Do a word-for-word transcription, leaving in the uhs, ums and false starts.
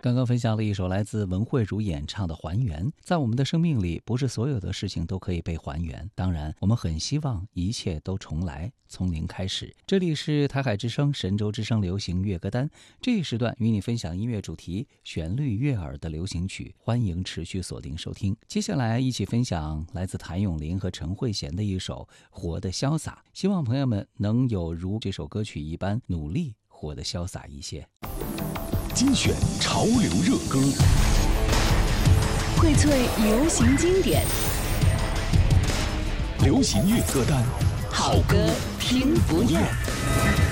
刚刚分享了一首来自文慧茹演唱的《还原》。在我们的生命里，不是所有的事情都可以被还原，当然我们很希望一切都重来，从零开始。这里是台海之声神州之声流行乐歌单，这一时段与你分享音乐主题旋律悦耳的流行曲，欢迎持续锁定收听。接下来一起分享来自谭咏麟和陈慧娴的一首《活得潇洒》，希望朋友们能有如这首歌曲一般努力活得潇洒一些。 精选潮流热歌， 荟萃流行经典， 流行乐歌单， 好歌听不厌。